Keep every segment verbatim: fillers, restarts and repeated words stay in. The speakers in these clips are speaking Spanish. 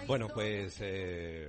Bueno, pues eh,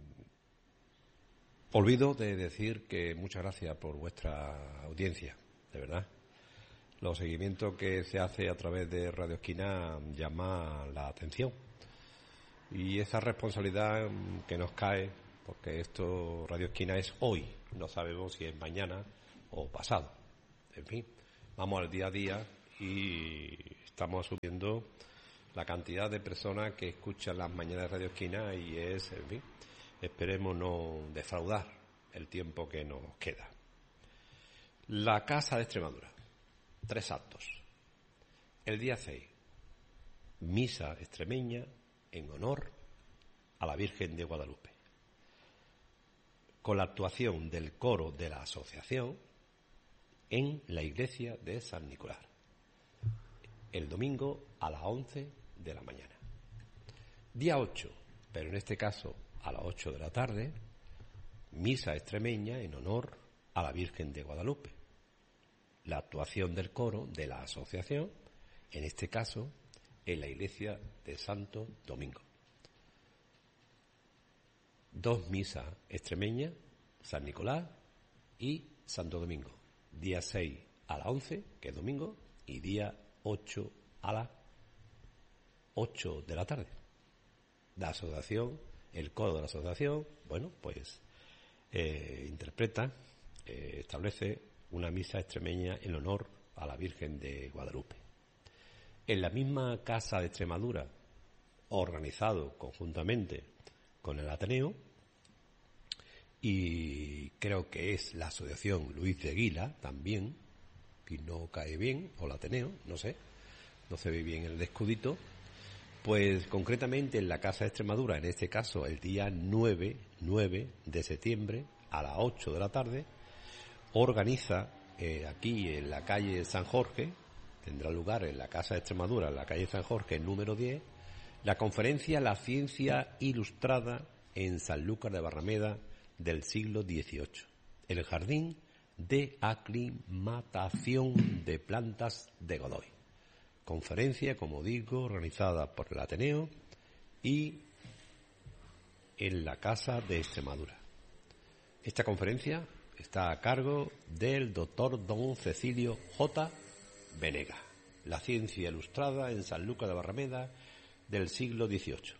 olvido de decir que muchas gracias por vuestra audiencia, de verdad. Los seguimientos que se hace a través de Radio Esquina llama la atención. Y esa responsabilidad que nos cae, porque esto, Radio Esquina, es hoy, no sabemos si es mañana o pasado. En fin, vamos al día a día y estamos asumiendo la cantidad de personas que escuchan las mañanas de Radio Esquina y es, en fin, esperemos no defraudar el tiempo que nos queda. La Casa de Extremadura, tres actos. El día seis, misa extremeña en honor a la Virgen de Guadalupe, con la actuación del coro de la asociación en la iglesia de San Nicolás, el domingo a las once de la mañana. Día ocho, pero en este caso a las ocho de la tarde, misa extremeña en honor a la Virgen de Guadalupe, la actuación del coro de la asociación, en este caso en la iglesia de Santo Domingo. Dos misas extremeñas, San Nicolás y Santo Domingo, día seis a las once, que es domingo, y día ocho a las ocho de la tarde. La asociación, el coro de la asociación, bueno, pues eh, interpreta, eh, establece una misa extremeña en honor a la Virgen de Guadalupe. En la misma Casa de Extremadura, organizado conjuntamente con el Ateneo, y creo que es la asociación Luis de Aguila también, y no cae bien, o el Ateneo, no sé, no se ve bien el escudito, pues concretamente en la Casa de Extremadura, en este caso el día nueve de septiembre a las ocho de la tarde, organiza eh, aquí en la calle San Jorge, tendrá lugar en la Casa de Extremadura, en la calle San Jorge número diez, la conferencia La Ciencia Ilustrada en Sanlúcar de Barrameda del siglo dieciocho, el Jardín de Aclimatación de Plantas de Godoy. Conferencia, como digo, organizada por el Ateneo y en la Casa de Extremadura. Esta conferencia está a cargo del doctor don Cecilio J. Venega. La Ciencia Ilustrada en Sanlúcar de Barrameda del siglo dieciocho.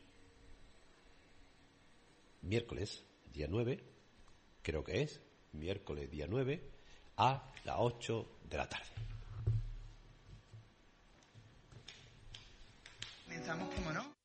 Miércoles, día nueve, creo que es, miércoles día nueve, a las ocho de la tarde. Comenzamos, como no.